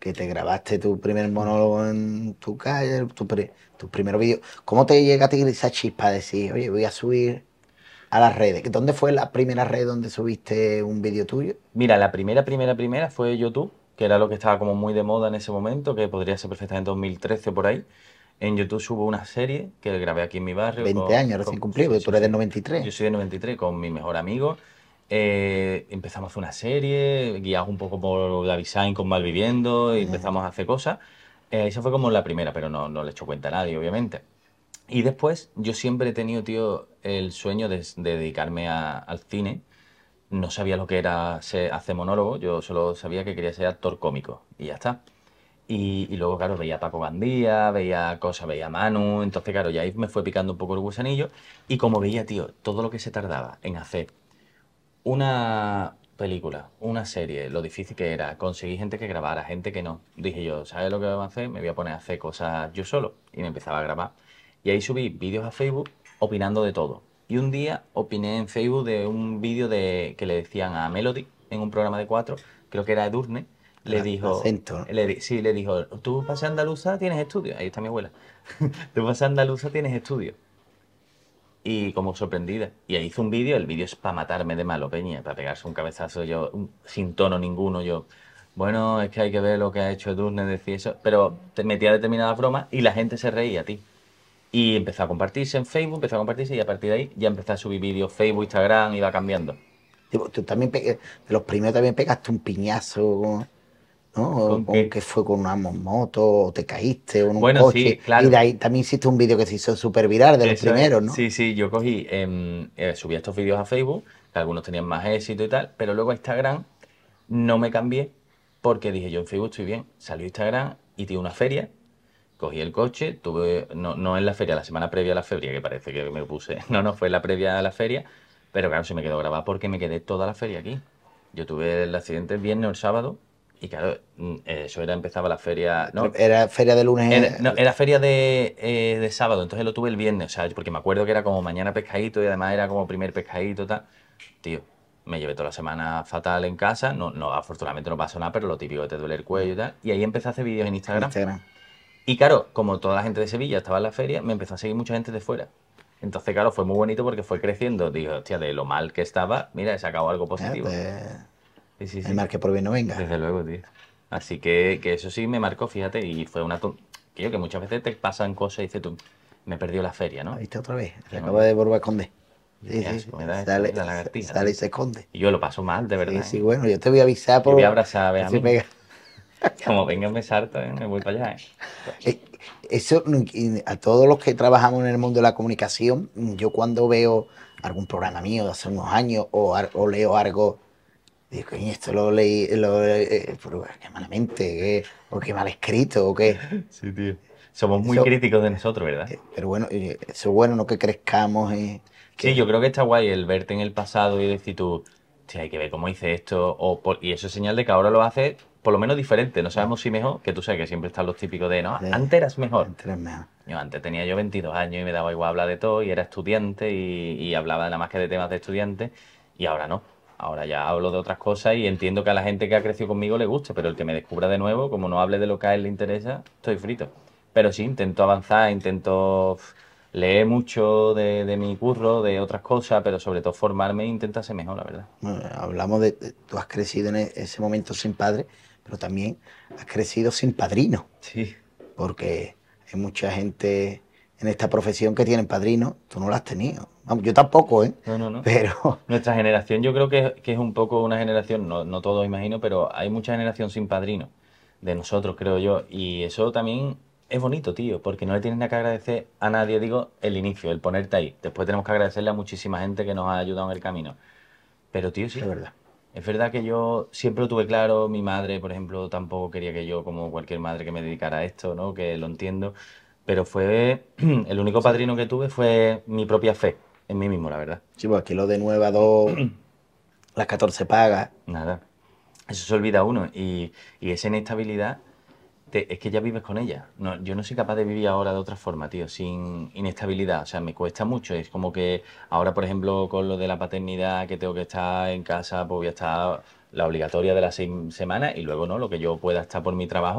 que te grabaste tu primer monólogo en tu calle, tu primer vídeo. ¿Cómo te llega a ti esa chispa de decir, oye, voy a subir a las redes? ¿Dónde fue la primera red donde subiste un vídeo tuyo? Mira, la primera fue YouTube, que era lo que estaba como muy de moda en ese momento, que podría ser perfectamente 2013 o por ahí. En YouTube subo una serie que grabé aquí en mi barrio 20 años recién cumplido, sí, porque tú sí, eres del sí. 93. Yo soy de 93 con mi mejor amigo. Empezamos a hacer una serie, guiados un poco por la design con Malviviendo, y empezamos a hacer cosas. Esa fue como la primera, pero no le echo cuenta a nadie, obviamente. Y después, yo siempre he tenido, tío, el sueño de dedicarme al cine. No sabía lo que era hacer monólogo, yo solo sabía que quería ser actor cómico y ya está. Y luego, claro, veía a Paco Gandía, veía cosas, veía a Manu, entonces, claro, ya ahí me fue picando un poco el gusanillo. Y como veía, tío, todo lo que se tardaba en hacer una película, una serie, lo difícil que era, conseguir gente que grabara, gente que no. Dije yo, ¿sabes lo que vamos a hacer? Me voy a poner a hacer cosas yo solo. Y me empezaba a grabar. Y ahí subí vídeos a Facebook opinando de todo. Y un día opiné en Facebook de un vídeo que le decían a Melody en un programa de cuatro, creo que era Edurne, le El dijo, acento, ¿no? sí, le dijo, tú para ser andaluza tienes estudio. Ahí está mi abuela. Tú para ser andaluza tienes estudio y como sorprendida. Y ahí hizo un vídeo, el vídeo es para matarme de malo, peña, para pegarse un cabezazo yo, sin tono ninguno, yo. Bueno, es que hay que ver lo que ha hecho Edurne, decía eso, pero te metía determinadas bromas y la gente se reía, tío. Y empezó a compartirse en Facebook, empezó a compartirse y a partir de ahí ya empecé a subir vídeos Facebook, Instagram, iba cambiando. Tipo, tú también, de los primeros también pegaste un piñazo, ¿no? ¿Con Con qué? que fue con una moto, o te caíste, o en un Bueno, sí, coche. Y de claro. ahí también hiciste un vídeo que se hizo súper viral, de los Eso es, primeros, ¿no? sí, sí, yo cogí, subí estos vídeos a Facebook, que algunos tenían más éxito y tal, pero luego a Instagram no me cambié porque dije yo en Facebook estoy bien. Salió Instagram y tuve una feria, cogí el coche, no en la feria, la semana previa a la feria, que parece que me puse, no, fue la previa a la feria, pero claro, se me quedó grabado porque me quedé toda la feria aquí. Yo tuve el accidente el viernes o el sábado y claro, eso era, empezaba la feria, no, Era feria de lunes. no, era feria de sábado, entonces lo tuve el viernes, o sea, porque me acuerdo que era como mañana pescadito y además era como primer pescadito, tal. Tío, me llevé toda la semana fatal en casa, afortunadamente no pasó nada, pero lo típico que te duele el cuello y tal. Y ahí empecé a hacer vídeos en En Instagram. Instagram. Y claro, como toda la gente de Sevilla estaba en la feria, me empezó a seguir mucha gente de fuera. Entonces, claro, fue muy bonito porque fue creciendo. Digo, hostia, de lo mal que estaba, mira, he sacado algo positivo. Pues, Sí, sí, el sí. mal que por bien no venga. Desde luego, tío. Así que eso sí me marcó, fíjate, y fue que muchas veces te pasan cosas y dices tú, me perdió la feria, ¿La ¿no? viste otra vez? Se Qué acaba bonito. de volver a esconder. Y Sí, qué sí, sí. asco me da eso, Sale, la lagartija, sale y tío. se esconde. Y yo lo paso mal, de Sí, verdad, sí, ¿eh? bueno, yo te voy a avisar Yo voy a por abrazar a ver a si mí. pega. Como venga me salto, ¿eh? Me voy para allá, ¿eh? Eh, Eso, y a todos los que trabajamos en el mundo de la comunicación, yo cuando veo algún programa mío de hace unos años o leo algo, digo, coño, esto lo leí, pero qué malamente, o qué mal escrito, o qué. Sí, tío. Somos muy Eso, críticos de nosotros, ¿verdad? pero bueno, eso es bueno, no que crezcamos, Sí, que yo creo que está guay el verte en el pasado y decir tú, "Hostia, hay que ver cómo hice esto", y eso es señal de que ahora lo haces por lo menos diferente. No sabemos si mejor, que tú sabes que siempre están los típicos de, no, de, antes eras mejor. entre mejor. Yo antes tenía yo 22 años y me daba igual hablar de todo y era estudiante y hablaba nada más que de temas de estudiante y ahora no. Ahora ya hablo de otras cosas y entiendo que a la gente que ha crecido conmigo le gusta, pero el que me descubra de nuevo, como no hable de lo que a él le interesa, estoy frito. Pero sí, intento avanzar, intento leer mucho de mi curro, de otras cosas, pero sobre todo formarme e intentar ser mejor, la verdad. Bueno, hablamos tú has crecido en ese momento sin padre, pero también has crecido sin padrino, Sí. porque hay mucha gente en esta profesión que tienen padrino, tú no lo has tenido. Vamos, yo tampoco, ¿eh? No, no, no. Pero Nuestra generación yo creo que es un poco una generación, no todos imagino, pero hay mucha generación sin padrino, de nosotros creo yo, y eso también es bonito, tío, porque no le tienes nada que agradecer a nadie, digo, el inicio, el ponerte ahí. Después tenemos que agradecerle a muchísima gente que nos ha ayudado en el camino. Pero tío, es sí, verdad. es verdad que yo siempre lo tuve claro, mi madre, por ejemplo, tampoco quería que yo, como cualquier madre, que me dedicara a esto, ¿no? Que lo entiendo, pero fue, el único Sí, padrino que tuve fue mi propia fe en mí mismo, la verdad. sí, pues aquí lo de 9 a 2, las 14 pagas. Nada. Eso se olvida uno. Y esa inestabilidad, es que ya vives con ella. No, yo no soy capaz de vivir ahora de otra forma, tío, sin inestabilidad. O sea, me cuesta mucho. Es como que ahora, por ejemplo, con lo de la paternidad, que tengo que estar en casa, pues voy a estar la obligatoria de las 6 semanas y luego no, lo que yo pueda estar por mi trabajo.